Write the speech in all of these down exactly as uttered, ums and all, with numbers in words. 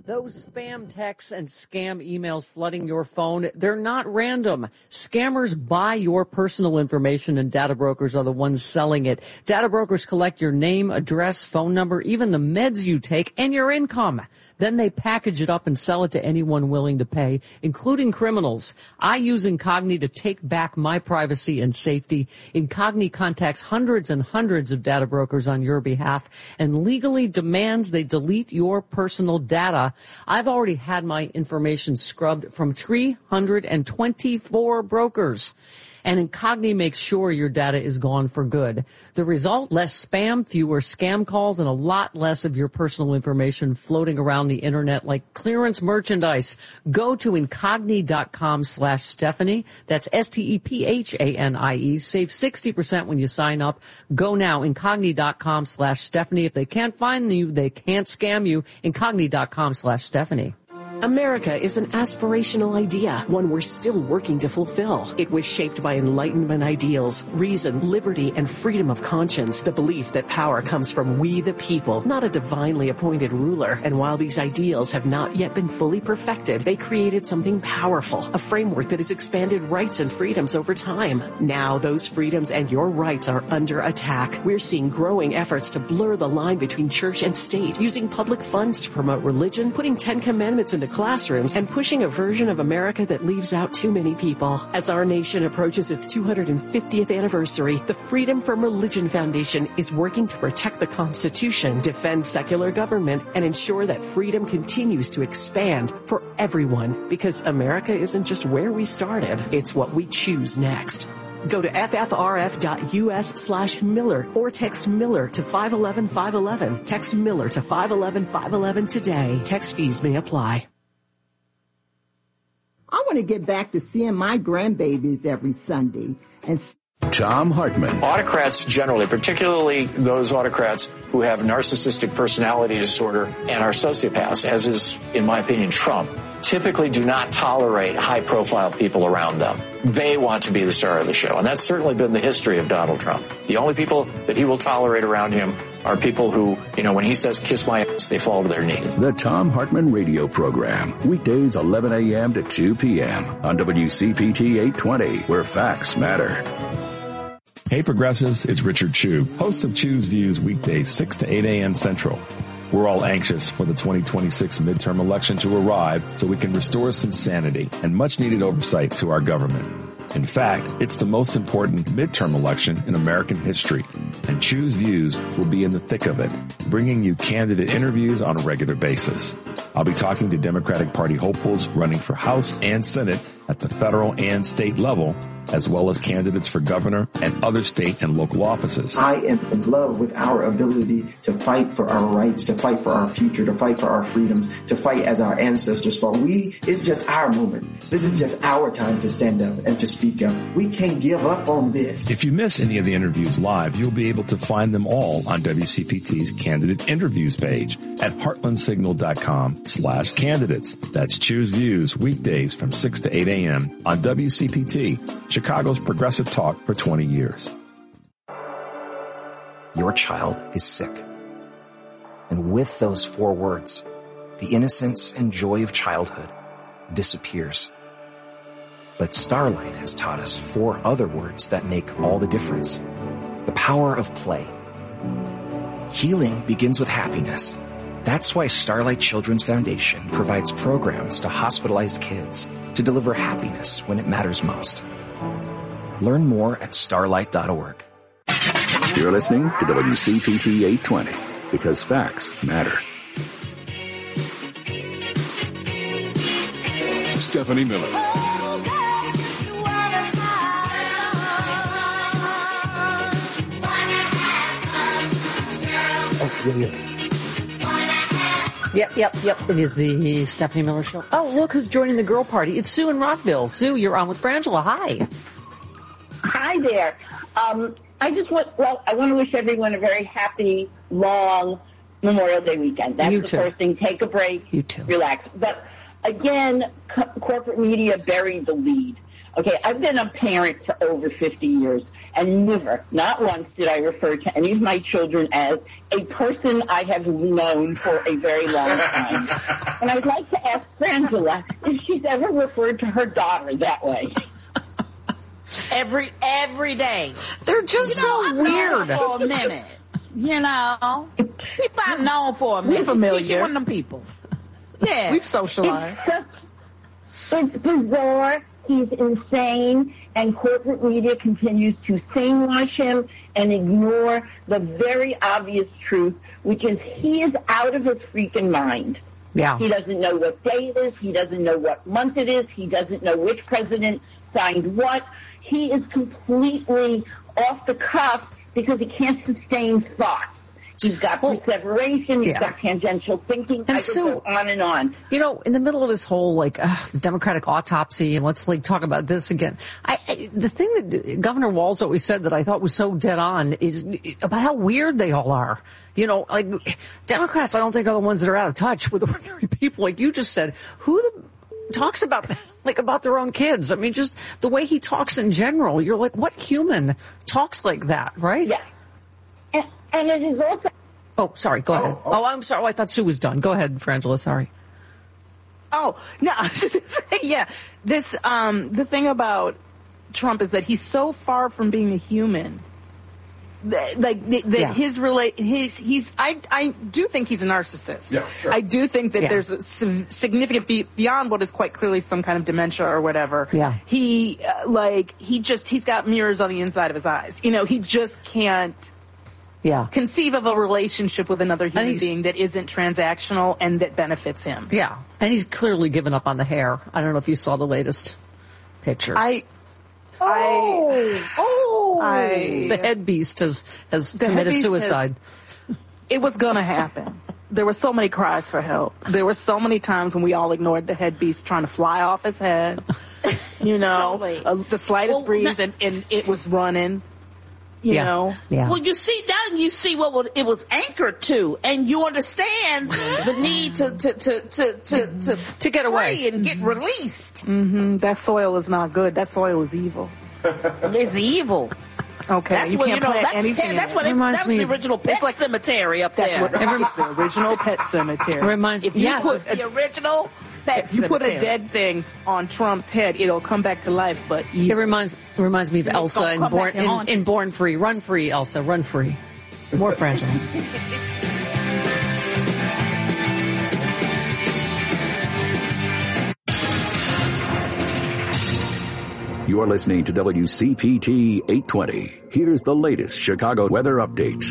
Those spam texts and scam emails flooding your phone, they're not random. Scammers buy your personal information and data brokers are the ones selling it. Data brokers collect your name, address, phone number, even the meds you take, and your income. Then they package it up and sell it to anyone willing to pay, including criminals. I use Incogni to take back my privacy and safety. Incogni contacts hundreds and hundreds of data brokers on your behalf and legally demands they delete your personal data. I've already had my information scrubbed from three hundred twenty-four brokers. And Incogni makes sure your data is gone for good. The result, less spam, fewer scam calls, and a lot less of your personal information floating around the internet like clearance merchandise. Go to Incogni.com slash Stephanie. That's S T E P H A N I E. Save sixty percent when you sign up. Go now, Incogni.com slash Stephanie. If they can't find you, they can't scam you. Incogni.com slash Stephanie. America is an aspirational idea, one we're still working to fulfill. It was shaped by Enlightenment ideals, reason, liberty, and freedom of conscience, the belief that power comes from we the people, not a divinely appointed ruler. And while these ideals have not yet been fully perfected, they created something powerful, a framework that has expanded rights and freedoms over time. Now those freedoms and your rights are under attack. We're seeing growing efforts to blur the line between church and state, using public funds to promote religion, putting Ten Commandments into classrooms, and pushing a version of America that leaves out too many people. As our nation approaches its two hundred fiftieth anniversary, the Freedom from Religion Foundation is working to protect the Constitution, defend secular government, and ensure that freedom continues to expand for everyone. Because America isn't just where we started, it's what we choose next. Go to ffrf.us slash Miller or text Miller to five one one five one one. Text Miller to five one one five one one today. Text fees may apply. I want to get back to seeing my grandbabies every Sunday. And Thom Hartmann. Autocrats generally, particularly those autocrats who have narcissistic personality disorder and are sociopaths, as is, in my opinion, Trump, typically do not tolerate high-profile people around them. They want to be the star of the show, and that's certainly been the history of Donald Trump. The only people that he will tolerate around him are people who, you know, when he says, kiss my ass, they fall to their knees. The Thom Hartmann Radio Program, weekdays eleven a.m. to two p.m. on W C P T eight twenty, where facts matter. Hey Progressives, it's Richard Chu, host of Chu's Views, weekdays six to eight a.m. Central. We're all anxious for the twenty twenty-six midterm election to arrive so we can restore some sanity and much-needed oversight to our government. In fact, it's the most important midterm election in American history, and Chu's Views will be in the thick of it, bringing you candidate interviews on a regular basis. I'll be talking to Democratic Party hopefuls running for House and Senate at the federal and state level, as well as candidates for governor and other state and local offices. I am in love with our ability to fight for our rights, to fight for our future, to fight for our freedoms, to fight as our ancestors fought. We, it's just our moment. This is just our time to stand up and to speak up. We can't give up on this. If you miss any of the interviews live, you'll be able to find them all on W C P T's candidate interviews page at heartlandsignal.com slash candidates. That's Choose Views, weekdays from six to eight a.m. on W C P T, Chicago's progressive talk for twenty years. Your child is sick. And with those four words, the innocence and joy of childhood disappears. But Starlight has taught us four other words that make all the difference. The power of play. Healing begins with happiness. That's why Starlight Children's Foundation provides programs to hospitalized kids to deliver happiness when it matters most. Learn more at starlight dot org. You're listening to W C P T eight twenty, because facts matter. Stephanie Miller. Oh, yeah, yes. Yep, yep, yep. It is the Stephanie Miller Show. Oh, look who's joining the girl party. It's Sue in Rockville. Sue, you're on with Frangela. Hi. Hi there. Um, I just want, well, I want to wish everyone a very happy, long Memorial Day weekend. That's you the too. first thing. Take a break. You too. Relax. But again, co- corporate media buried the lead. Okay, I've been a parent for over fifty years, And never, not once, did I refer to any of my children as a person I have known for a very long time. And I'd like to ask Frangela if she's ever referred to her daughter that way. Every every day. They're just you know, so I've weird. known for a minute. You know, people I've known for a minute. We're familiar. She's one of them people. Yeah, we've socialized. It's, such, it's bizarre. He's insane, and corporate media continues to singwash him and ignore the very obvious truth, which is he is out of his freaking mind. Yeah. He doesn't know what day it is. He doesn't know what month it is. He doesn't know which president signed what. He is completely off the cuff because he can't sustain thought. He's got well, perseveration. He's yeah. got tangential thinking. And I so, could go on and on. You know, in the middle of this whole, like, uh, the Democratic autopsy, and let's, like, talk about this again. I, I, the thing that Governor Walz always said that I thought was so dead on is about how weird they all are. You know, like, Democrats, I don't think, are the ones that are out of touch with ordinary people. Like you just said, who the, talks about that, like, about their own kids? I mean, just the way he talks in general. You're like, what human talks like that, right? Yeah. And it is also... Oh, sorry. Go oh, ahead. Oh. oh, I'm sorry. Oh, I thought Sue was done. Go ahead, Frangela. Sorry. Oh, no. yeah. This, um, the thing about Trump is that he's so far from being a human. That, like, that yeah. his relate, his, he's, I, I do think he's a narcissist. Yeah, sure. I do think that yeah. there's a significant, be, beyond what is quite clearly some kind of dementia or whatever. Yeah. He, uh, like, he just, he's got mirrors on the inside of his eyes. You know, he just can't. Yeah. conceive of a relationship with another human being that isn't transactional and that benefits him. Yeah. And he's clearly given up on the hair. I don't know if you saw the latest pictures. I, oh, I, oh, I, the head beast has, has committed suicide. Has, it was going to happen. There were so many cries for help. There were so many times when we all ignored the head beast trying to fly off his head. You know, uh, the slightest well, breeze and, and it was running. You yeah. know, yeah. Well, you see now, you see what it was anchored to, and you understand the need to to to to to, to, to get away and get released. Mm-hmm. That soil is not good. That soil is evil. It's evil. Okay, that's you what can't you know. plant That's, anything. that's what it, reminds that was me the original pet like, cemetery up that's there. What, the original pet cemetery. It reminds if me. you Yeah, put the original. If you put a dead thing on Trump's head, it'll come back to life, but evil. It reminds it reminds me of Elsa in Born in, in Born Free. Run free, Elsa. Run free. More fragile. You're listening to W C P T eight twenty. Here's the latest Chicago weather updates.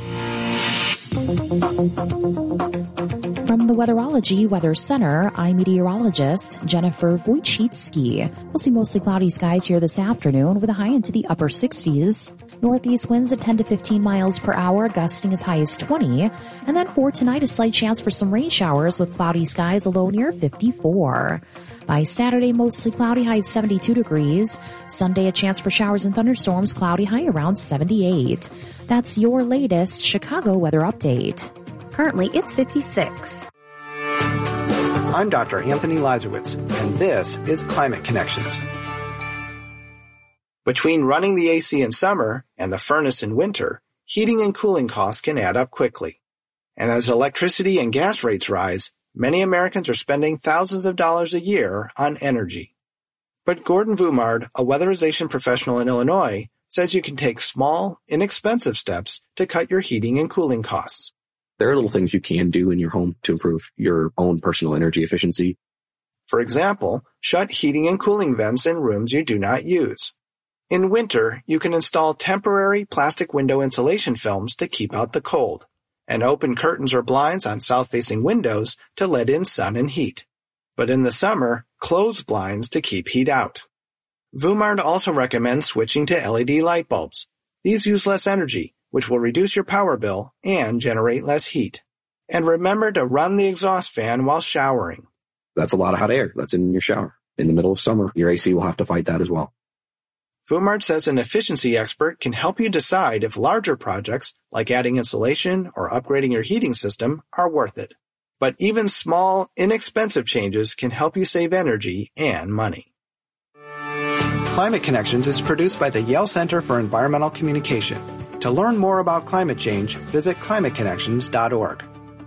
From the Weatherology Weather Center, I'm meteorologist Jennifer Wojcicki. We'll see mostly cloudy skies here this afternoon with a high into the upper sixties. Northeast winds at ten to fifteen miles per hour, gusting as high as twenty. And then for tonight, a slight chance for some rain showers with cloudy skies, a low near fifty-four. By Saturday, mostly cloudy, high of seventy-two degrees. Sunday, a chance for showers and thunderstorms, cloudy, high around seventy-eight. That's your latest Chicago weather update. Currently, it's fifty-six. I'm Doctor Anthony Lazarowitz, and this is Climate Connections. Between running the A C in summer and the furnace in winter, heating and cooling costs can add up quickly. And as electricity and gas rates rise, many Americans are spending thousands of dollars a year on energy. But Gordon Voumard, a weatherization professional in Illinois, says you can take small, inexpensive steps to cut your heating and cooling costs. There are little things you can do in your home to improve your own personal energy efficiency. For example, shut heating and cooling vents in rooms you do not use. In winter, you can install temporary plastic window insulation films to keep out the cold, and open curtains or blinds on south-facing windows to let in sun and heat. But in the summer, close blinds to keep heat out. Voumard also recommends switching to L E D light bulbs. These use less energy, which will reduce your power bill and generate less heat. And remember to run the exhaust fan while showering. That's a lot of hot air that's in your shower. In the middle of summer, your A C will have to fight that as well. Voumard says an efficiency expert can help you decide if larger projects, like adding insulation or upgrading your heating system, are worth it. But even small, inexpensive changes can help you save energy and money. Climate Connections is produced by the Yale Center for Environmental Communication. To learn more about climate change, visit climate connections dot org.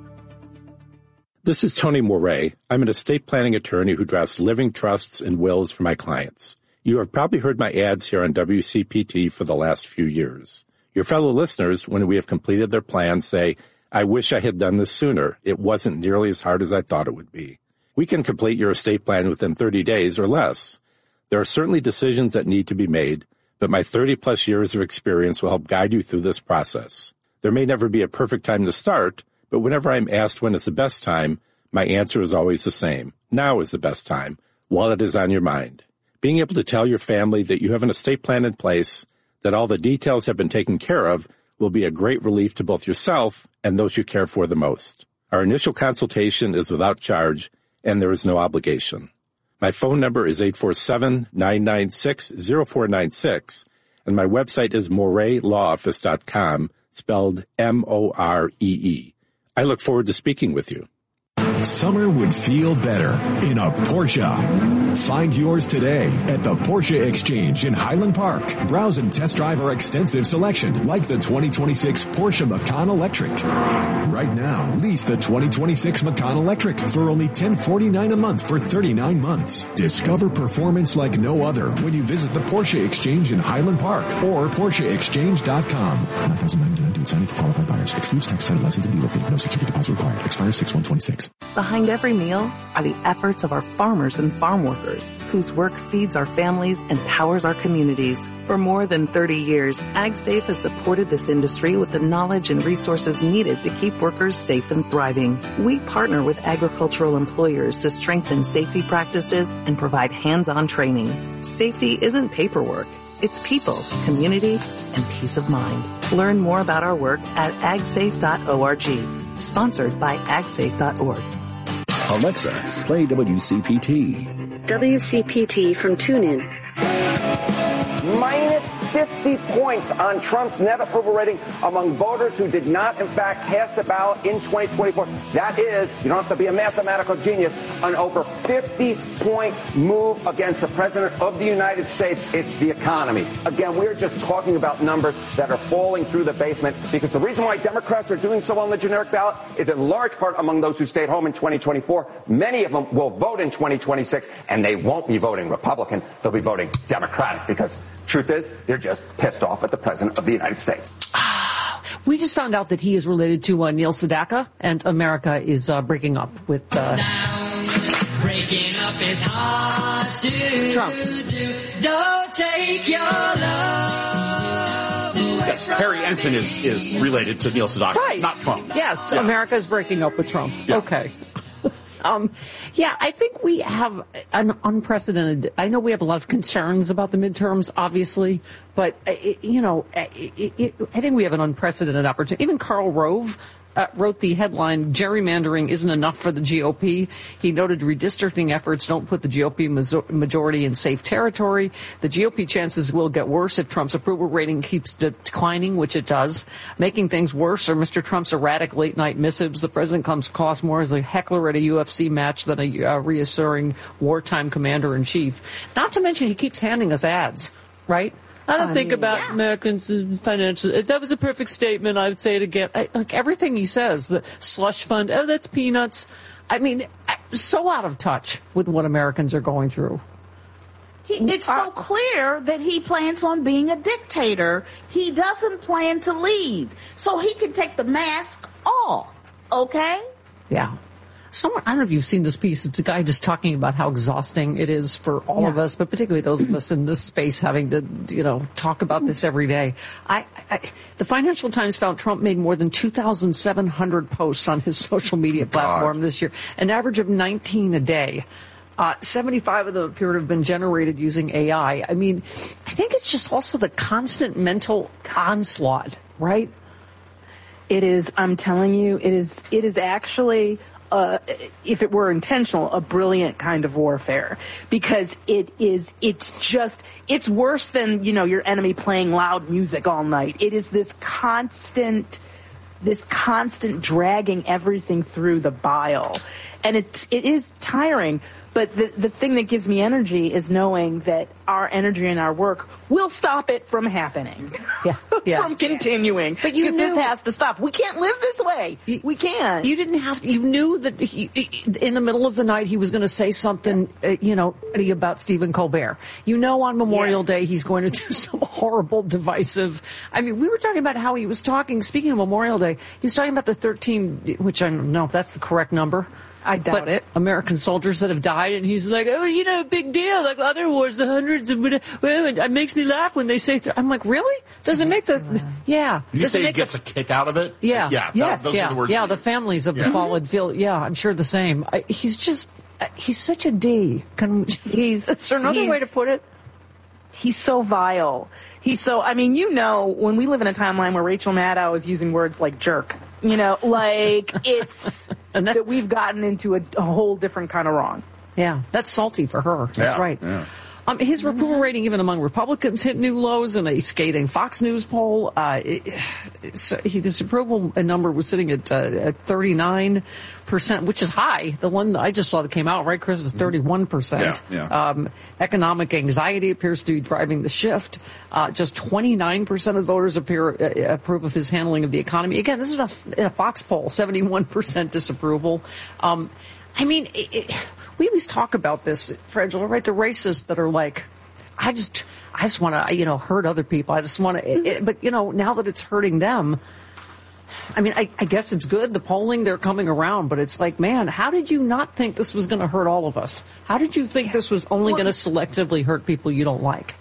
This is Tony Moret. I'm an estate planning attorney who drafts living trusts and wills for my clients. You have probably heard my ads here on W C P T for the last few years. Your fellow listeners, when we have completed their plans, say, I wish I had done this sooner. It wasn't nearly as hard as I thought it would be. We can complete your estate plan within thirty days or less. There are certainly decisions that need to be made, but my thirty-plus years of experience will help guide you through this process. There may never be a perfect time to start, but whenever I'm asked when is the best time, my answer is always the same. Now is the best time, while it is on your mind. Being able to tell your family that you have an estate plan in place, that all the details have been taken care of, will be a great relief to both yourself and those you care for the most. Our initial consultation is without charge, and there is no obligation. My phone number is eight four seven, nine nine six, zero four nine six, and my website is moret law office dot com, spelled M O R E E. I look forward to speaking with you. Summer would feel better in a Porsche. Find yours today at the Porsche Exchange in Highland Park. Browse and test drive our extensive selection, like the twenty twenty-six Porsche Macan Electric. Right now, lease the twenty twenty-six Macan Electric for only ten forty-nine a month for thirty-nine months. Discover performance like no other when you visit the Porsche Exchange in Highland Park or Porsche Exchange dot com. nine thousand nine hundred ninety-nine signing for qualified buyers. Excludes tax title license and dealer fee. No security deposit required. Expires six one twenty-six. Behind every meal are the efforts of our farmers and farm workers, whose work feeds our families and powers our communities. For more than thirty years, AgSafe has supported this industry with the knowledge and resources needed to keep workers safe and thriving. We partner with agricultural employers to strengthen safety practices and provide hands-on training. Safety isn't paperwork. It's people, community, and peace of mind. Learn more about our work at ag safe dot org. Sponsored by ag safe dot org. Alexa, play W C P T. W C P T from TuneIn. Minus fifty points on Trump's net approval rating among voters who did not, in fact, cast a ballot in twenty twenty-four. That is, you don't have to be a mathematical genius, an over fifty point move against the President of the United States. It's the economy. Again, we're just talking about numbers that are falling through the basement, because the reason why Democrats are doing so well on the generic ballot is in large part among those who stayed home in twenty twenty-four. Many of them will vote in twenty twenty-six, and they won't be voting Republican. They'll be voting Democratic, because truth is, they're just pissed off at the President of the United States. We just found out that he is related to uh, Neil Sedaka, and America is uh, breaking up with uh, breaking up is hard to Trump. Do. Don't take your love away. Yes, Harry Ensign is, is related to Neil Sedaka, right. not Trump. Yes, yeah. America is breaking up with Trump. Yeah. Okay. Um, yeah, I think we have an unprecedented, I know we have a lot of concerns about the midterms, obviously, but, it, you know, it, it, I think we have an unprecedented opportunity. Even Karl Rove uh, wrote the headline, "Gerrymandering isn't enough for the G O P." He noted redistricting efforts don't put the G O P majority in safe territory. The G O P chances will get worse if Trump's approval rating keeps declining, which it does. Making things worse are Mister Trump's erratic late-night missives. The president comes across more as a heckler at a U F C match than a uh, reassuring wartime commander-in-chief. Not to mention he keeps handing us ads, right? I don't I think mean, about yeah. Americans' financial. If that was a perfect statement, I would say it again. I, like everything he says, the slush fund, oh, that's peanuts. I mean, so out of touch with what Americans are going through. He, it's so clear that he plans on being a dictator. He doesn't plan to leave, so he can take the mask off. Okay? Yeah. Someone, I don't know if you've seen this piece. It's a guy just talking about how exhausting it is for all yeah. of us, but particularly those of us in this space having to, you know, talk about this every day. I, I, the Financial Times found Trump made more than two thousand seven hundred posts on his social media platform God. this year, an average of nineteen a day. Uh, seventy-five of them appear to have been generated using A I. I mean, I think it's just also the constant mental onslaught, right? It is, I'm telling you, it is, it is actually... Uh, if it were intentional, a brilliant kind of warfare, because it is, it's just, it's worse than, you know, your enemy playing loud music all night. It is this constant, this constant dragging everything through the bile. And it, it is, t- tiring. But the, the thing that gives me energy is knowing that our energy and our work will stop it from happening. Yeah, yeah. From continuing. But you knew this has to stop. We can't live this way. You, we can't. You didn't have to, you knew that he, in the middle of the night he was going to say something, uh, you know, about Stephen Colbert. You know on Memorial yes. Day he's going to do some horrible, divisive. I mean, we were talking about how he was talking, speaking of Memorial Day, he was talking about the thirteen, which I don't know if that's the correct number. I doubt but it. American soldiers that have died, and he's like, oh, you know, big deal. Like other wars, the hundreds of, well, it makes me laugh when they say, th-. I'm like, really? Does it make the, yeah. You Does say it he gets a, a kick out of it? Yeah. Yeah. Yes. That, those yeah. are the words. Yeah. The families of yeah. the fallen feel, yeah, I'm sure the same. I, he's just, he's such a D. Can, he's, is there another way to put it? He's so vile. He's so, I mean, you know, when we live in a timeline where Rachel Maddow is using words like jerk, you know, like it's that, that we've gotten into a, a whole different kind of wrong. Yeah, that's salty for her. That's yeah, right. Yeah. Um, his approval rating, even among Republicans, hit new lows in a scathing Fox News poll. Uh, it, so he, this approval number was sitting at, uh, at thirty-nine percent, which is high. The one I just saw that came out, right, Chris, is thirty-one percent. Yeah, yeah. Um, economic anxiety appears to be driving the shift. Uh, just twenty-nine percent of voters appear uh, approve of his handling of the economy. Again, this is a, a Fox poll, seventy-one percent disapproval. Um, I mean, it, it, we always talk about this, Frangela, right? The racists that are like, I just, I just want to, you know, hurt other people. I just want to, but you know, now that it's hurting them, I mean, I, I guess it's good. The polling, they're coming around, but it's like, man, how did you not think this was going to hurt all of us? How did you think this was only going to selectively hurt people you don't like?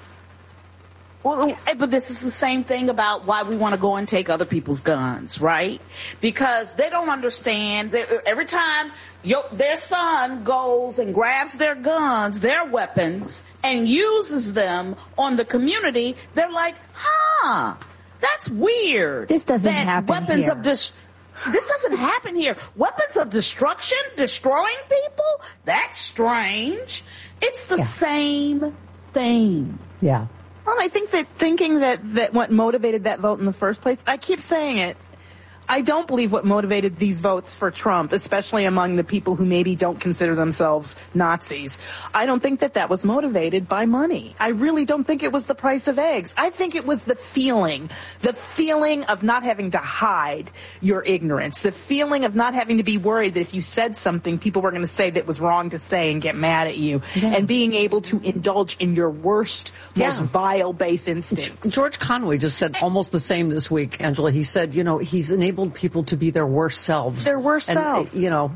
Well, but this is the same thing about why we want to go and take other people's guns, right? Because they don't understand that every time your, their son goes and grabs their guns, their weapons, and uses them on the community, they're like, huh, that's weird. This doesn't that happen weapons here. Of dis- this doesn't happen here. Weapons of destruction, destroying people? That's strange. It's the yeah. same thing. Yeah. Well, I think that thinking that, that what motivated that vote in the first place, I keep saying it, I don't believe what motivated these votes for Trump, especially among the people who maybe don't consider themselves Nazis. I don't think that that was motivated by money. I really don't think it was the price of eggs. I think it was the feeling, the feeling of not having to hide your ignorance, the feeling of not having to be worried that if you said something, people were going to say that was wrong to say and get mad at you, yeah. and being able to indulge in your worst, yeah. most vile base instincts. George Conway just said almost the same this week, Angela. He said, you know, he's enabled people to be their worst selves. Their worst and, selves. You know.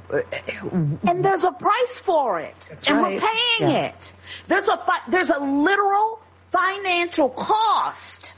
And there's a price for it. That's and right. we're paying yeah. it. There's a fi- there's a literal financial cost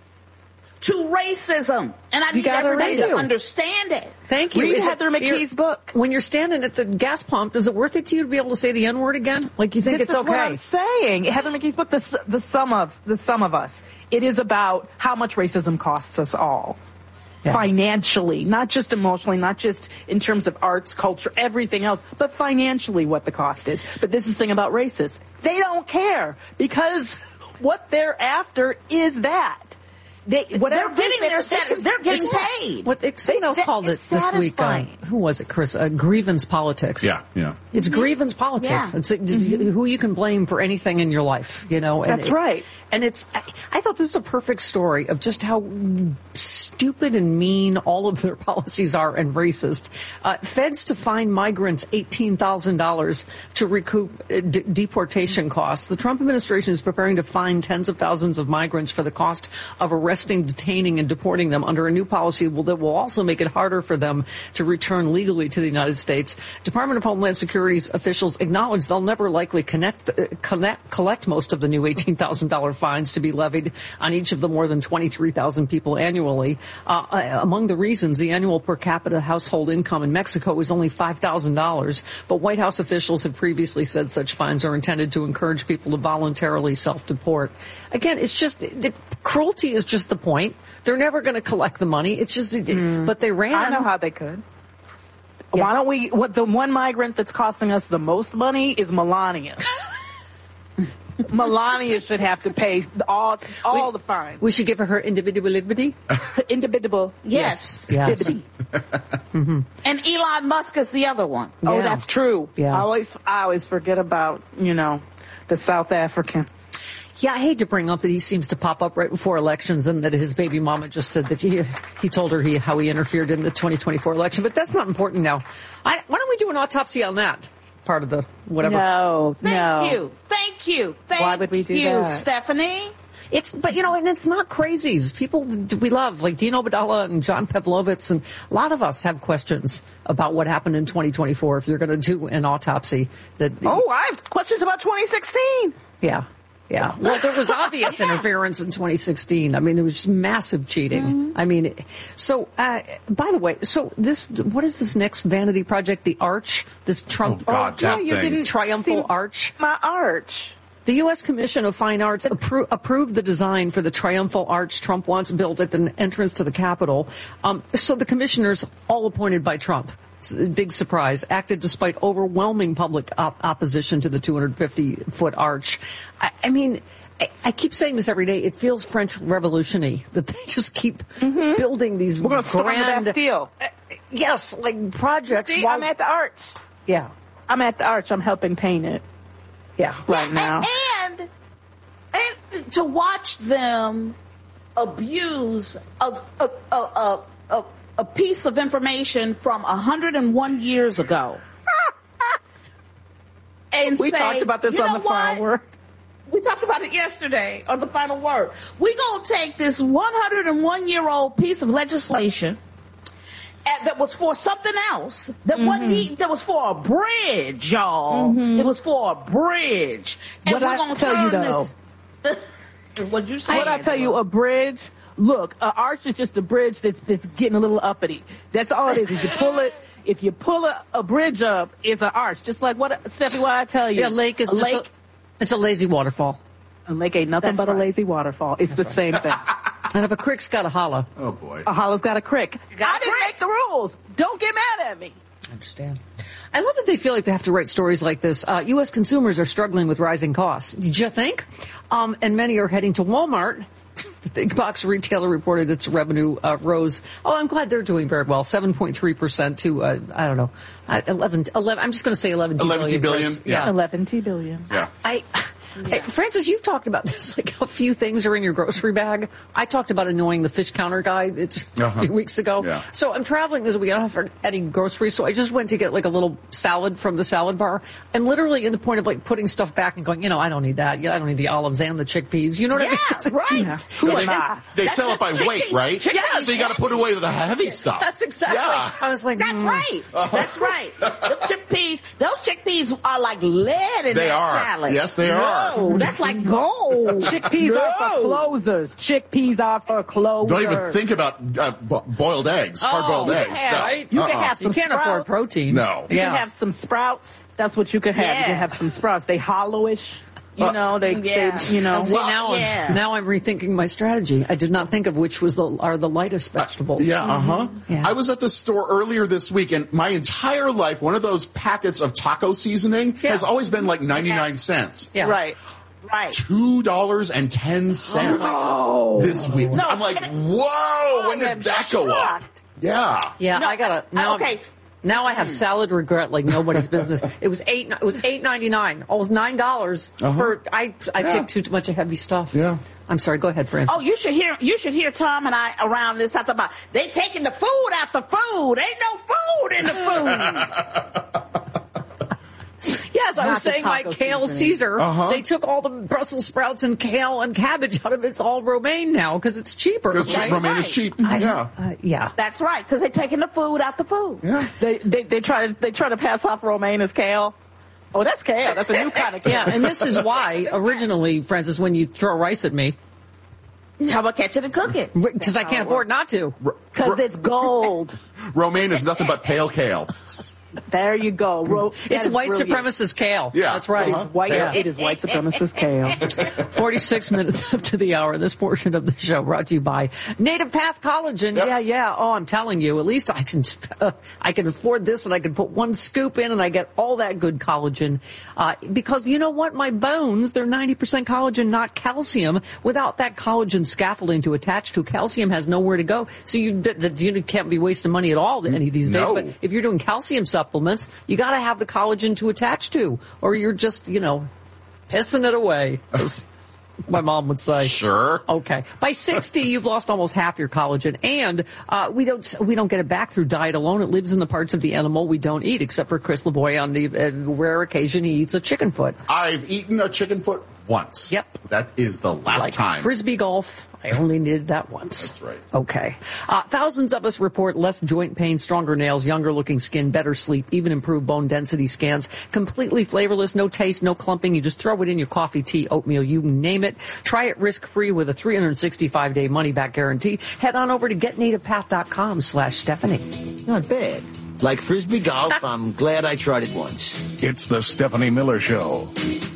to racism. And I you need everybody read to you. understand it. Thank you. Read Is Heather it, McKee's book. When you're standing at the gas pump, is it worth it to you to be able to say the N-word again? Like you think this it's is okay? What I'm saying. Heather McKee's book, the, the sum of the sum of us. It is about how much racism costs us all. Yeah. Financially, not just emotionally, not just in terms of arts, culture, everything else, but financially what the cost is. But this is the thing about racists. They don't care because what they're after is that. They, they're getting their set, they're getting it's, paid. What someone else called it this week? Uh, who was it, Chris? Uh, grievance politics. Yeah, yeah. It's mm-hmm. grievance politics. Yeah. It's mm-hmm. who you can blame for anything in your life, you know. And That's it, right. And it's. I, I thought this is a perfect story of just how stupid and mean all of their policies are and racist. Uh, feds to fine migrants eighteen thousand dollars to recoup uh, d- deportation costs. The Trump administration is preparing to fine tens of thousands of migrants for the cost of arresting, detaining, and deporting them under a new policy that will also make it harder for them to return legally to the United States. Department of Homeland Security's officials acknowledge they'll never likely connect, uh, connect, collect most of the new eighteen thousand dollars fines to be levied on each of the more than twenty-three thousand people annually. Uh, among the reasons, the annual per capita household income in Mexico is only five thousand dollars, but White House officials have previously said such fines are intended to encourage people to voluntarily self-deport. Again, it's just, the cruelty is just the point. They're never going to collect the money. It's just, mm. but they ran. I know how they could. Yeah. Why don't we, what the one migrant that's costing us the most money is Melania. Melania should have to pay all all we, the fine. We should give her her individuality. Individual, yes. Yes. mm-hmm. And Elon Musk is the other one. Yeah. Oh, that's true. Yeah. I always, I always forget about, you know, the South African. Yeah, I hate to bring up that he seems to pop up right before elections and that his baby mama just said that he, he told her he, how he interfered in the twenty twenty-four election, but that's not important now. I, why don't we do an autopsy on that part of the whatever? No, Thank no. you. Thank you. Thank Why would we do you, that? Stephanie. It's, but you know, and it's not crazies. People we love, like Dino Badala and John Pavlovitz, and a lot of us have questions about what happened in twenty twenty-four if you're going to do an autopsy. That Oh, I have questions about twenty sixteen. Yeah. Yeah. Well, there was obvious interference in twenty sixteen. I mean, it was just massive cheating. Mm-hmm. I mean, so, uh, by the way, so this, what is this next vanity project? The Arch? This Trump, oh, God, oh, that you thing. didn't triumphal arch? My arch. The U S Commission of Fine Arts appro- approved the design for the triumphal arch Trump wants built at the entrance to the Capitol. Um, so the commissioners, all appointed by Trump, it's a big surprise, acted despite overwhelming public op- opposition to the two hundred fifty foot arch. I, I mean, I, I keep saying this every day. It feels French Revolution-y that they just keep mm-hmm. building these We're gonna grand, storm the Bastille. Uh, yes, like projects. See, while, I'm at the arch. Yeah, I'm at the arch. I'm helping paint it. Yeah, right now. And, and to watch them abuse a, a, a, a, a, a piece of information from one hundred one years ago. And we say, talked about this you on know the final word. We talked about it yesterday on the final word. We're going to take this one hundred one year old piece of legislation that was for something else, that mm-hmm. wasn't, that was for a bridge, y'all. Mm-hmm. It was for a bridge. And what we're I going to tell turn you though, this. What'd you say? What I tell you, a bridge. Look, an arch is just a bridge that's that's getting a little uppity. That's all it is. If you pull it, if you pull a, a bridge up, it's an arch. Just like what Stephanie, what I tell you, yeah, a lake is a just lake. A, it's a lazy waterfall. A lake ain't nothing That's but right. a lazy waterfall. It's That's the right. same thing. And if a creek's got a hollow. Oh, boy. A hollow's got a crick. Got I a didn't crick. make the rules. Don't get mad at me. I understand. I love that they feel like they have to write stories like this. Uh, U S consumers are struggling with rising costs. Did you think? Um, and many are heading to Walmart. The big box retailer reported its revenue uh, rose. Oh, I'm glad they're doing very well. seven point three percent to, uh, I don't know, uh, eleven, eleven, I'm just going to say eleven eleven billion. billion, yeah. yeah. eleven billion. Yeah. I, Hey, Francis, you've talked about this, like a few things are in your grocery bag. I talked about annoying the fish counter guy it's uh-huh. a few weeks ago. Yeah. So I'm traveling this week. I don't have any groceries, so I just went to get like a little salad from the salad bar. And literally in the point of like putting stuff back and going, you know, I don't need that. Yeah, I don't need the olives and the chickpeas. You know what yeah, I mean? Right. Yeah. Who am I? They That's sell it by weight, chickpeas. right? Chickpeas. So you got to put away the heavy stuff. That's exactly. Yeah. I was like, That's mm. right. That's right. Those chickpeas, those chickpeas are like lead in They that are. salad. Yes, they no, are. That's like gold. Chickpeas no. are for closers. Chickpeas are for closers. Don't even think about uh, bo- boiled eggs, hard-boiled oh, eggs. Yeah, no. right? You uh-uh. can have some You can't sprouts. afford protein. No. You yeah. can have some sprouts. That's what you could have. Yeah. You can have some sprouts. They hollowish. You Uh, know, they, yeah. they, you know. See, now, yeah. I'm, now I'm rethinking my strategy. I did not think of which was the are the lightest vegetables. Uh, yeah, uh-huh. Mm-hmm. Yeah. I was at the store earlier this week, and my entire life, one of those packets of taco seasoning Yeah. has always been like ninety-nine cents. Yeah. Right. Right. Two dollars and ten cents Oh. this week. No, I'm like, and- whoa, when I'm did that go up? shocked. Yeah. Yeah, No, I gotta now. okay. Now I have salad regret like nobody's business. It was eight. It was eight ninety nine. Almost nine dollars Uh-huh. for. I I Yeah. picked too much of heavy stuff. Yeah. I'm sorry. Go ahead, Francis. Oh, you should hear you should hear Tom and I around this. I talk about they taking the food out the food. Ain't no food in the food. Yes, I Not was the saying like taco kale seasoning. Caesar. Uh-huh. They took all the Brussels sprouts and kale and cabbage out of it. It's all romaine now because it's cheaper. Because right? romaine Right. is cheap. I- yeah. Uh, yeah. That's right, because they're taking the food out the food. Yeah. They, they they try to they try to pass off romaine as kale. Oh, that's kale. That's a new kind of kale. Yeah, and this is why originally, Francis, when you throw rice at me, How about catch it and cook it? because I can't afford not to. Because it's gold. Romaine is nothing but pale kale. There you go. Ro- it's white brilliant. supremacist kale. Yeah. That's right. Uh-huh. It's white, Yeah. It is white supremacist kale. forty-six minutes up to the hour. This portion of the show brought to you by Native Path Collagen. Yep. Yeah, yeah. Oh, I'm telling you, at least I can, uh, I can afford this and I can put one scoop in and I get all that good collagen. Uh, because you know what? My bones, they're ninety percent collagen, not calcium. Without that collagen scaffolding to attach to, calcium has nowhere to go. So you, that you can't be wasting money at all any of these days. No. But if you're doing calcium supplements, you got to have the collagen to attach to, or you're just, you know, pissing it away, as my mom would say. Sure. Okay. By sixty, you've lost almost half your collagen, and uh, we don't we don't get it back through diet alone. It lives in the parts of the animal we don't eat, except for Chris LeBoy on the uh, rare occasion he eats a chicken foot. I've eaten a chicken foot once. Yep. That is the last Like time. Frisbee golf, I only needed that once. That's right. Okay. Uh, thousands of us report less joint pain, stronger nails, younger looking skin, better sleep, even improved bone density scans. Completely flavorless, no taste, no clumping. You just throw it in your coffee, tea, oatmeal, you name it. Try it risk-free with a three hundred sixty-five day money-back guarantee. Head on over to getnativepath.com slash Stephanie. Not bad. Like Frisbee golf, I'm glad I tried it once. It's the Stephanie Miller Show.